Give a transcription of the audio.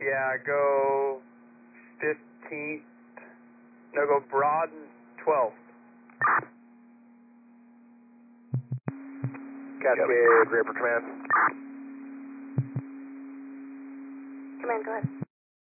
Yeah, go 15th. No, go broad and 12th. Cascade, Reaper Command. Command, go ahead.